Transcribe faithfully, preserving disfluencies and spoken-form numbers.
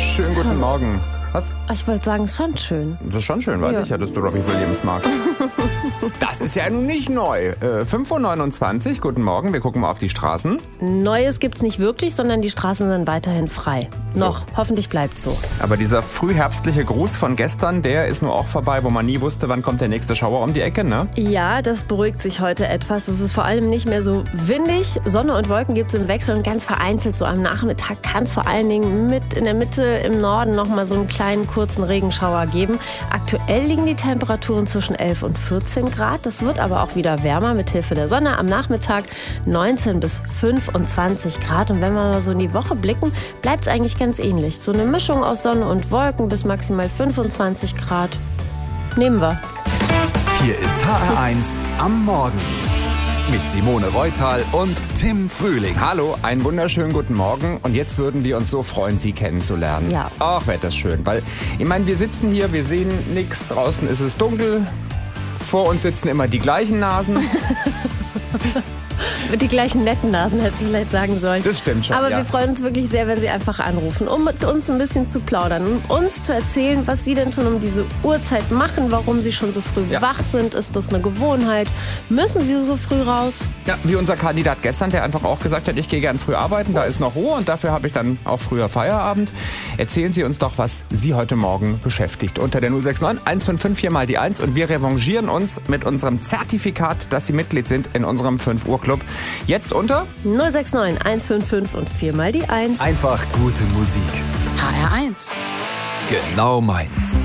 Schönen guten Morgen. Was? Ich wollte sagen, es ist schon schön. Das ist schon schön, weiß Ja. ich ja, dass du Robbie Williams magst. Das ist ja nun nicht neu. Äh, fünf Uhr neunundzwanzig, guten Morgen, wir gucken mal auf die Straßen. Neues gibt's nicht wirklich, sondern die Straßen sind weiterhin frei. So. Noch. Hoffentlich bleibt's so. Aber dieser frühherbstliche Gruß von gestern, der ist nur auch vorbei, wo man nie wusste, wann kommt der nächste Schauer um die Ecke, ne? Ja, das beruhigt sich heute etwas. Es ist vor allem nicht mehr so windig. Sonne und Wolken gibt's im Wechsel und ganz vereinzelt so am Nachmittag kann es vor allen Dingen mit in der Mitte im Norden noch mal so einen kleinen kurzen Regenschauer geben. Aktuell liegen die Temperaturen zwischen elf und vierzehn Grad. Das wird aber auch wieder wärmer mit Hilfe der Sonne. Am Nachmittag neunzehn bis fünfundzwanzig Grad. Und wenn wir mal so in die Woche blicken, bleibt es eigentlich ganz ähnlich. So eine Mischung aus Sonne und Wolken bis maximal fünfundzwanzig Grad. Nehmen wir. Hier ist H R eins am Morgen mit Simone Reutal und Tim Frühling. Hallo, einen wunderschönen guten Morgen. Und jetzt würden wir uns so freuen, Sie kennenzulernen. Ja. Ach, wäre das schön. Weil, ich meine, wir sitzen hier, wir sehen nichts. Draußen ist es dunkel. Vor uns sitzen immer die gleichen Nasen. Mit die gleichen netten Nasen, hätte ich vielleicht sagen sollen. Das stimmt schon, Aber ja. wir freuen uns wirklich sehr, wenn Sie einfach anrufen, um mit uns ein bisschen zu plaudern, um uns zu erzählen, was Sie denn schon um diese Uhrzeit machen, warum Sie schon so früh Ja. wach sind. Ist das eine Gewohnheit? Müssen Sie so früh raus? Ja, wie unser Kandidat gestern, der einfach auch gesagt hat, ich gehe gern früh arbeiten, da ist noch Ruhe und dafür habe ich dann auch früher Feierabend. Erzählen Sie uns doch, was Sie heute Morgen beschäftigt. Unter der null sechs neun eins fünf fünf vier mal die eins und wir revanchieren uns mit unserem Zertifikat, dass Sie Mitglied sind in unserem fünf Uhr Club. Jetzt unter null sechs neun eins fünf fünf und vier mal die eins. Einfach gute Musik. H R eins. Genau meins.